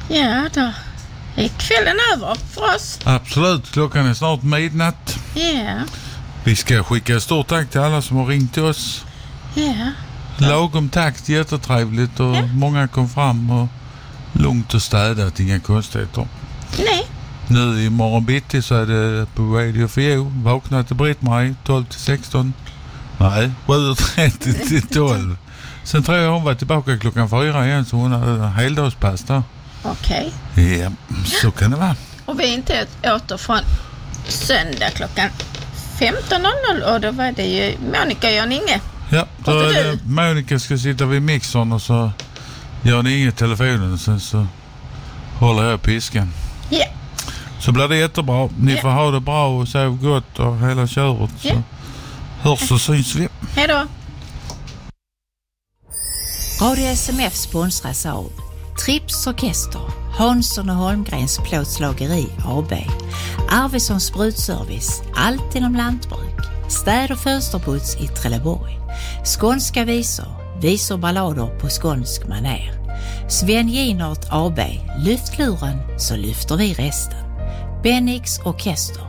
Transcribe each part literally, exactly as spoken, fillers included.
Ja, då är kvällen över för oss. Absolut, klockan är snart midnatt. Ja. Vi ska skicka ett stort tack till alla som har ringt till oss. Ja. Lagom tack, jättetrevligt och ja. många kom fram och lugnt och städat, inga konstigheter. Nej. Nu imorgon bitti så är det på Radio för You. Vakna till Britt-Marie tolv till sexton. Nej, sju trettio till tolv. Sen tror jag hon var tillbaka klockan fyra igen, så hon hade en heldagspass där. Okej. Okay. Ja, så kan det vara. Och vi är inte åter från söndag klockan femton noll noll och då var det ju Monica Jan Inge. Ja, då är det Monica ska sitta vid mixern och så gör ni inget telefonen, sen så håller jag piskan. Ja. Yeah. Så blir det jättebra. Ni yeah. får ha det bra och sov gott och hela köret. Så yeah. hörs och syns vi. Hej då. Radio S M F sponsras av Trips Orkester, Hansson och Holmgrens plåtslageri A B, Arvidsson Sprutservice, allt inom lantbruk, städ och fönsterputs i Trelleborg, skånska visor, visor ballader på skånsk maner, Sven Ginert A B, lyft luren så lyfter vi resten, Bennix Orkester,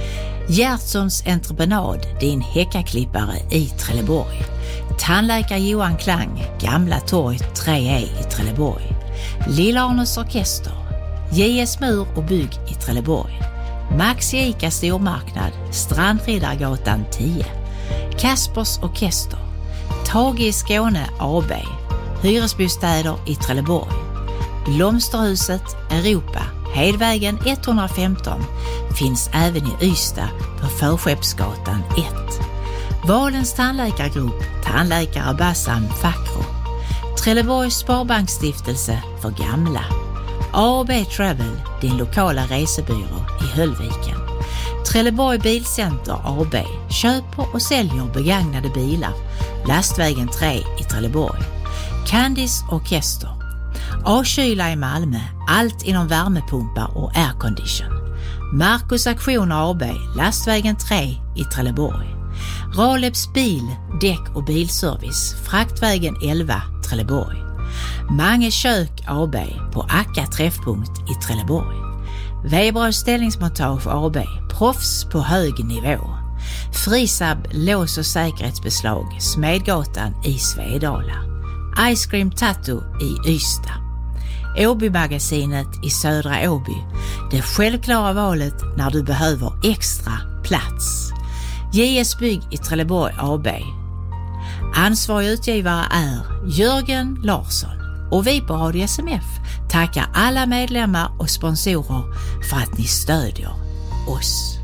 Gertsons entreprenad, din häckaklippare i Trelleborg, tandläkare Johan Klang, Gamla torg tre E i Trelleborg, Lillarnes Orkester, J S Mur och bygg i Trelleborg, Max Ica stormarknad, Strandriddargatan tio, Kaspers Orkester, Tage i Skåne A B, hyresbostäder i Trelleborg, Blomsterhuset Europa, Hedvägen etthundrafemton, finns även i Ystad på Förskeppsgatan ett. Valens tandläkargrupp, tandläkare Bassam Fakro, Trelleborgs Sparbanksstiftelse för gamla, A och B Travel, din lokala resebyrå i Höllviken, Trelleborg Bilcenter A B, köper och säljer begagnade bilar, Lastvägen tre i Trelleborg, Candice Orkester, A-kyla i Malmö, allt inom värmepumpar och aircondition, Marcus Aktioner A B, Lastvägen tre i Trelleborg, Raleps bil, däck och bilservice, Fraktvägen elva, Trelleborg, Mange kök A B på Akka träffpunkt i Trelleborg, Weberös ställningsmontage A B, proffs på hög nivå, Frisab lås- och säkerhetsbeslag, Smedgatan i Svedala, Ice Cream Tattoo i Ystad, Åby-magasinet i Södra Åby, det självklara valet när du behöver extra plats, J S Bygg i Trelleborg A B. Ansvarig utgivare är Jörgen Larsson och vi på Radio S M F tackar alla medlemmar och sponsorer för att ni stödjer oss.